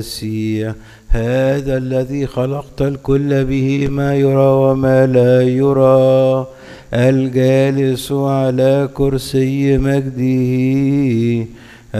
المسيح هذا الذي خلقت الكل به ما يرى وما لا يرى الجالس على كرسي مجده